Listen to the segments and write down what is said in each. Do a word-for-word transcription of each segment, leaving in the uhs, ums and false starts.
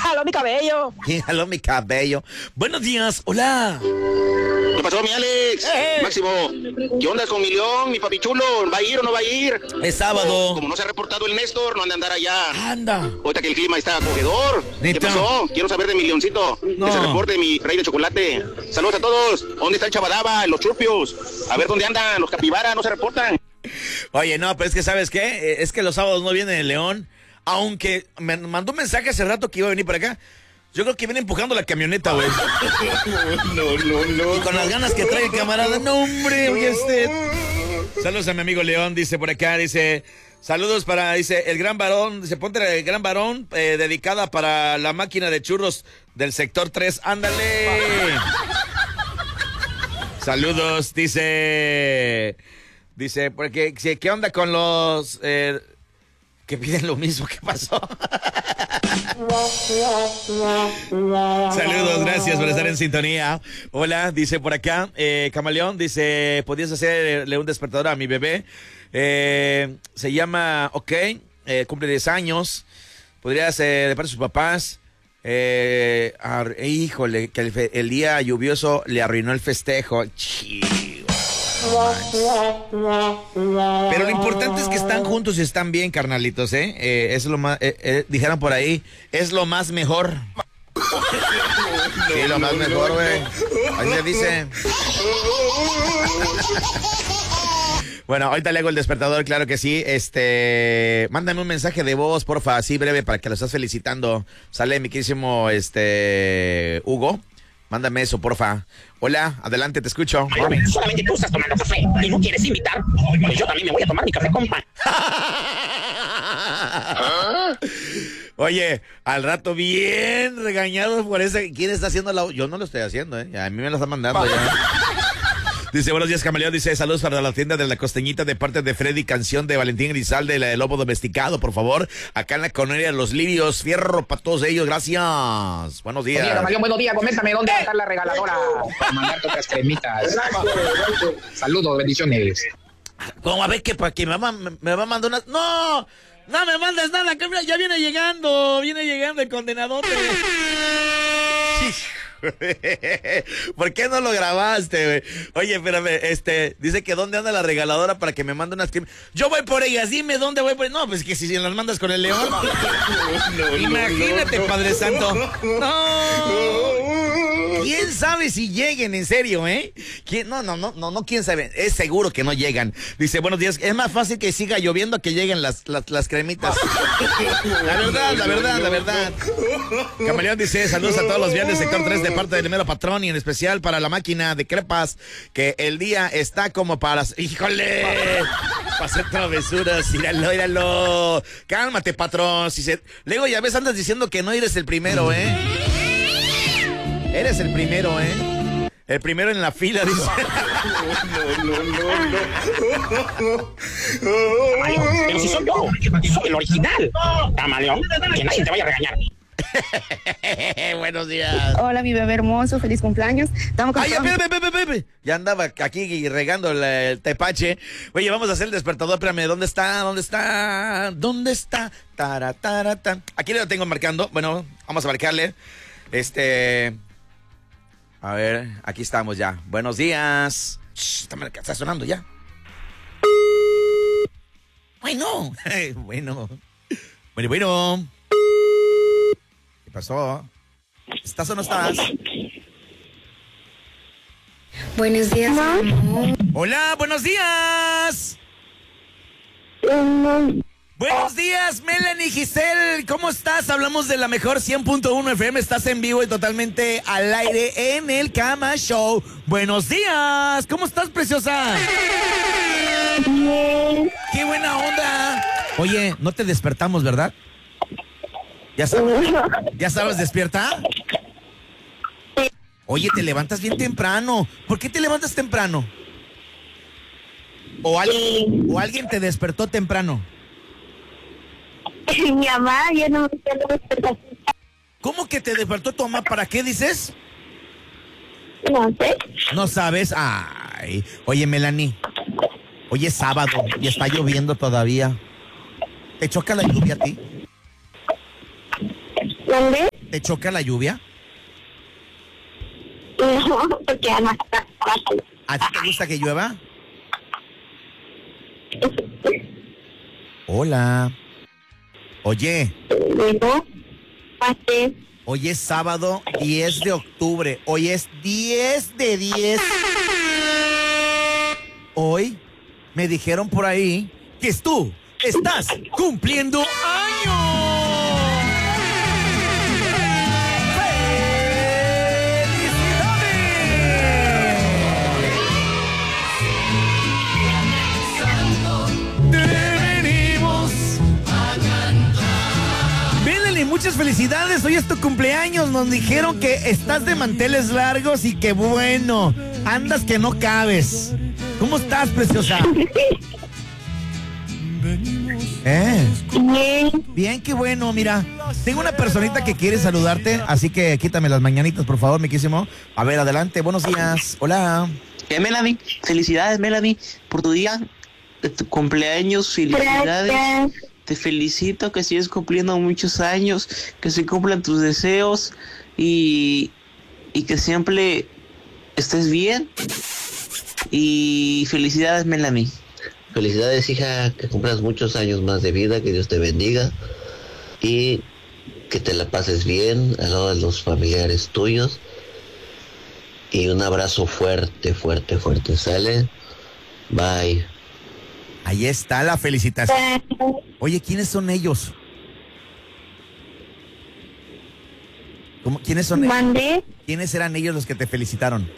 jaló mi cabello? ¿Quién jaló mi cabello? Buenos días, hola. ¿Qué pasó, mi Alex? Eh. Máximo, ¿qué onda con mi León, mi papi chulo? ¿Va a ir o no va a ir? Es sábado. Como no se ha reportado el Néstor, no han de andar allá. Anda. Ahorita que el clima está acogedor. ¿Qué ¿Neta? pasó? Quiero saber de mi Leoncito. No. Que se reporte, mi rey de chocolate. Saludos a todos. ¿Dónde está el Chabadaba, los Churpios? A ver dónde andan, los Capibara, no se reportan. Oye, no, pero es que ¿sabes qué? Eh, Es que los sábados no viene el León. Aunque me mandó un mensaje hace rato que iba a venir para acá. Yo creo que viene empujando la camioneta, güey. No, no, no. Y con las ganas que trae el camarada. No, hombre, oye usted. Saludos a mi amigo León, dice por acá, dice... Saludos para, dice, el gran varón, dice, ponte el gran varón, eh, dedicada para la máquina de churros del sector tres. ¡Ándale! Saludos, dice... Dice, porque, ¿qué onda con los... Eh, que piden lo mismo? ¿Qué pasó? Saludos, gracias por estar en sintonía. Hola, dice por acá, eh, Camaleón, dice, ¿podrías hacerle un despertador a mi bebé? Eh, se llama, ok, eh, cumple diez años, podrías, eh, de parte de sus papás, eh, ar, híjole, que el, el día lluvioso le arruinó el festejo. Chido. Pero lo importante es que están juntos y están bien, carnalitos, ¿eh? eh es lo más, eh, eh, dijeron por ahí, es lo más mejor. Sí, lo más mejor, güey. Ahí le dice. Bueno, ahorita le hago el despertador, claro que sí. Este, mándame un mensaje de voz, porfa, así breve, para que lo estás felicitando. Sale mi querísimo, este, Hugo. Mándame eso, porfa. Hola, adelante, te escucho. Ay, solamente tú estás tomando café y no quieres invitar. Pues yo también me voy a tomar mi café con pan. Oye, al rato bien regañado por ese. ¿Quién está haciendo la...? Yo no lo estoy haciendo, ¿eh? A mí me lo están mandando ya. Dice, buenos días, Camaleón. Dice, saludos para la tienda de la Costeñita de parte de Freddy, canción de Valentín Grisalde, la de Lobo Domesticado, por favor. Acá en la colonia de Los Lirios, fierro para todos ellos, gracias. Buenos días. Oye, Camaleón, buenos días, coméntame dónde va a estar la regaladora para mandarte otras cremitas. Saludos, bendiciones. ¿Cómo? A ver, que para que me va, me va a mandar unas... ¡No! ¡No me mandes nada! Que ya viene llegando, viene llegando el condenadote. ¿Por qué no lo grabaste, güey? Oye, espérame, este, dice que dónde anda la regaladora para que me mande unas cremas. Yo voy por ellas, dime dónde voy por ellas. No, pues que si las mandas con el León. No, no, imagínate, no, no, Padre Santo. No. ¿Quién sabe si lleguen, en serio, eh? ¿Quién? No, no, no, no, no, quién sabe. Es seguro que no llegan. Dice, buenos días, es más fácil que siga lloviendo a que lleguen las, las, las cremitas. La verdad, la verdad, la verdad. Camaleón dice, saludos a todos los viales del sector tres de parte del mero patrón y en especial para la máquina de crepas, que el día está como para... ¡Híjole! Para hacer travesuras, míralo, míralo. Cálmate, patrón. Si se... Luego ya ves, andas diciendo que no eres el primero, ¿eh? Eres el primero, ¿eh? El primero en la fila, dice. No, no, no, no. Ay, pero si soy yo, soy el original. Camaleón, que nadie te vaya a regañar. Buenos días. Hola, mi bebé hermoso, feliz cumpleaños. Estamos con Ay, todo... espérame, espérame, espérame. Ya andaba aquí regando el, el tepache. Oye, vamos a hacer el despertador. Espérame, ¿dónde está? ¿Dónde está? ¿Dónde está? Tara, tara, tan. Aquí lo tengo marcando. Bueno, vamos a marcarle. Este... A ver, aquí estamos ya. Buenos días. Shh, está, marca, está sonando ya. Bueno. Bueno. Bueno, bueno. ¿Qué pasó? ¿Estás o no estás? Buenos días. Hola, buenos días. Buenos días, Melanie Giselle. ¿Cómo estás? Hablamos de la mejor cien punto uno F M. Estás en vivo y totalmente al aire en el Cama Show. Buenos días. ¿Cómo estás, preciosa? Bien. ¡Qué buena onda! Oye, no te despertamos, ¿verdad? ¿Ya sabes? ¿Ya sabes despierta? Oye, te levantas bien temprano. ¿Por qué te levantas temprano? ¿O alguien, o alguien te despertó temprano? Mi mamá, yo no me quiero despertar. ¿Cómo que te despertó tu mamá? ¿Para qué dices? No sé. ¿No sabes? Ay, oye, Melanie. Hoy es sábado y está lloviendo todavía. ¿Te choca la lluvia a ti? ¿Dónde? ¿Te choca la lluvia? No, porque además está abajo. ¿A ti te gusta que llueva? Hola. Oye, Luego, pasé. hoy es sábado diez de octubre. Hoy es diez de diez. Hoy me dijeron por ahí que tú estás cumpliendo años. Muchas felicidades, hoy es tu cumpleaños. Nos dijeron que estás de manteles largos y que bueno, andas que no cabes. ¿Cómo estás, preciosa? ¿Eh? Bien. Bien, qué bueno, mira. Tengo una personita que quiere saludarte, así que quítame las mañanitas, por favor, miquísimo. A ver, adelante, buenos días. Hola. Eh, Melanie, felicidades, Melanie, por tu día de tu cumpleaños. Felicidades. Gracias. Te felicito, que sigues cumpliendo muchos años, que se cumplan tus deseos y, y que siempre estés bien. Y felicidades, Melanie. Felicidades, hija, que cumplas muchos años más de vida, que Dios te bendiga y que te la pases bien al lado de los familiares tuyos. Y un abrazo fuerte, fuerte, fuerte. ¿Sale? Bye. Ahí está la felicitación. Oye, ¿quiénes son ellos? ¿Cómo? ¿Quiénes son ellos? Mandé. ¿Quiénes eran ellos los que te felicitaron?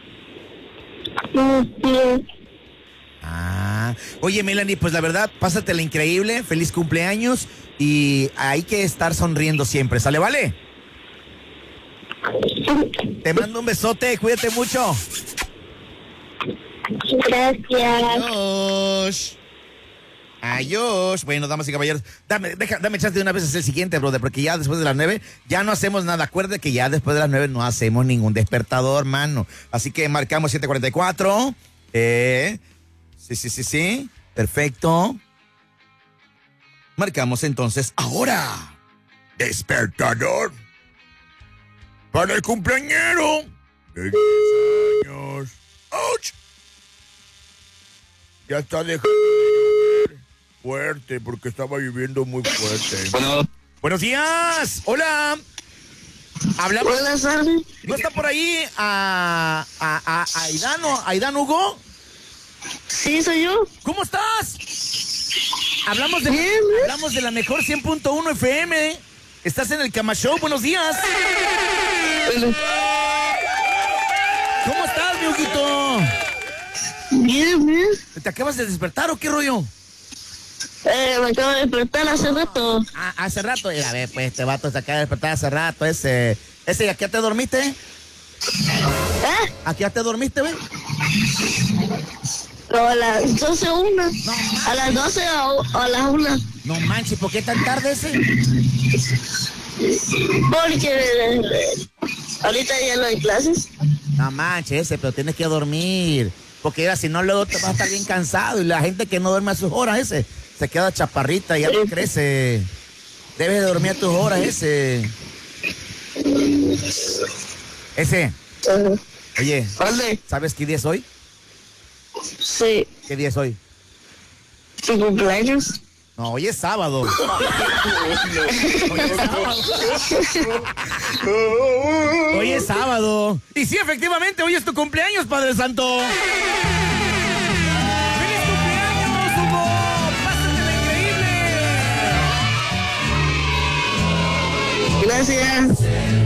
Bien. Ah, oye, Melanie, pues la verdad, pásatela increíble, feliz cumpleaños y hay que estar sonriendo siempre, ¿sale, vale? Te mando un besote, cuídate mucho. Gracias. Adiós. Adiós. Bueno, damas y caballeros, dame, deja, dame chance de una vez hacer el siguiente, brother, porque ya después de las nueve ya no hacemos nada. Acuérdate que ya después de las nueve no hacemos ningún despertador, mano. Así que marcamos siete cuarenta y cuatro. Eh, sí, sí, sí, sí. Perfecto. Marcamos entonces ahora. Despertador. Para el cumpleañero de diez años. ¡Auch! Ya está dejando de llover fuerte porque estaba lloviendo muy fuerte. Bueno, Buenos días. Hola. Hablamos. Buenas tardes. ¿No está por ahí a, a, a, a Aidán, o- Aidán Hugo? Sí, soy yo. ¿Cómo estás? Hablamos de, Bien, bien. hablamos de la mejor cien punto uno F M. Estás en el Cama Show. Buenos días. ¿Cómo estás, mi Huguito? Bien, bien. ¿Te acabas de despertar o qué rollo? Eh, me acabo de despertar hace rato. Ah, hace rato. A ver, pues este vato se acaba de despertar hace rato. Ese, ese, ¿a qué hora te dormiste? ¿Eh? ¿A qué hora te dormiste, güey? O a las doce una. No, A las doce o a las una. no manches, ¿por qué tan tarde ese? Porque eh, ahorita ya no hay clases. No manches ese, pero tienes que dormir. Porque mira, si no, luego te vas a estar bien cansado. Y la gente que no duerme a sus horas, ese, se queda chaparrita y ya no crece. Debes de dormir a tus horas, ese. Ese. Ajá. Oye, ¿Dónde? ¿sabes qué día es hoy? Sí. ¿Qué día es hoy? ¿Tu cumpleaños? No, hoy es sábado. Hoy es sábado. Hoy es sábado. Y sí, efectivamente, hoy es tu cumpleaños, Padre Santo. ¡Feliz cumpleaños, Hugo! ¡Pásatela increíble! Gracias.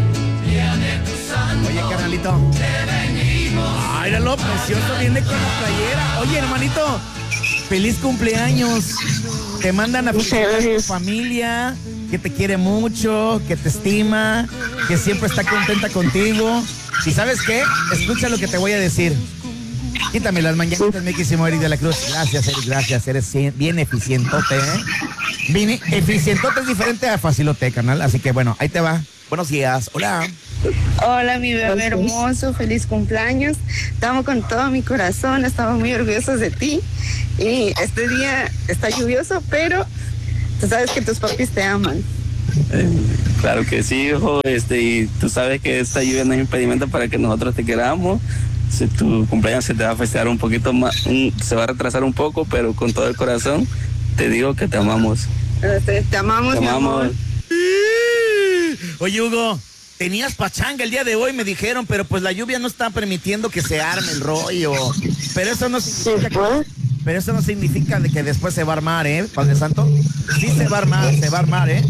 Oye, carnalito. Ay, era lo precioso, viene con la playera. Oye, hermanito, feliz cumpleaños. Te mandan a Muchas felicitar a tu gracias. familia, que te quiere mucho, que te estima, que siempre está contenta contigo. ¿Y sabes qué? Escucha lo que te voy a decir. Quítame las mañanitas, mi querísimo Eric de la Cruz. Gracias, Eric, gracias. Eres bien eficientote, ¿eh? Bien eficientote es diferente a facilote, canal. Así que bueno, ahí te va. Buenos días. Hola. Hola, mi bebé hermoso, feliz cumpleaños. Te amo con todo mi corazón, estamos muy orgullosos de ti. Y este día está lluvioso, pero tú sabes que tus papis te aman. Claro que sí, hijo, este, y tú sabes que esta lluvia no es impedimento para que nosotros te queramos. Si tu cumpleaños se te va a festejar un poquito más, un, se va a retrasar un poco, pero con todo el corazón te digo que te amamos. Te, te amamos, Te mi amamos. amor. Oye, Hugo, tenías pachanga el día de hoy, me dijeron, pero pues la lluvia no está permitiendo que se arme el rollo. Pero eso no significa que, pero eso no significa de que después se va a armar, ¿eh, Padre Santo? Sí se va a armar, se va a armar, ¿eh?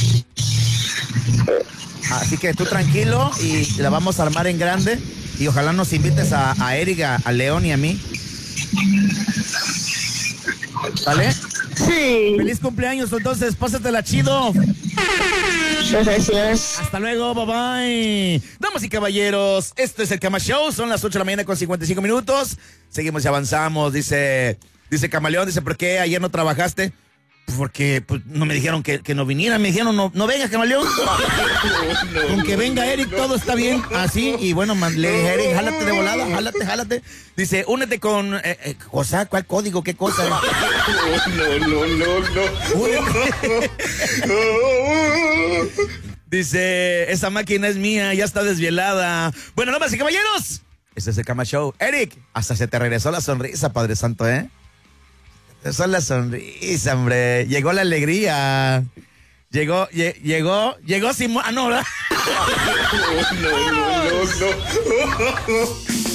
Así que tú tranquilo y la vamos a armar en grande. Y ojalá nos invites a, a Eric, a, a León y a mí. ¿Vale? Sí. Feliz cumpleaños, entonces, pásatela chido. Gracias. Hasta luego, bye bye. Damas y caballeros, esto es el Cama Show, son las ocho de la mañana con cincuenta y cinco minutos. Seguimos y avanzamos, dice, dice Camaleón, dice, ¿por qué ayer no trabajaste? Porque pues, no me dijeron que, que no viniera, me dijeron, no, no vengas, Camaleón. No, no, Con que venga Eric, todo está bien. Así, y bueno, man, le dije, Eric, jálate de volada, jálate, jálate. Dice, únete con, eh, eh, cosa, ¿cuál código? ¿Qué cosa? No, no, no, no. Dice, esa máquina es mía, ya está desvielada. Bueno, damas y caballeros, este es el Cama Show. Eric, hasta se te regresó la sonrisa, Padre Santo, ¿eh? Esa es la sonrisa, hombre. Llegó la alegría. Llegó, lle, llegó, llegó Simón. Ah, no, ¿verdad? No, no, no, no.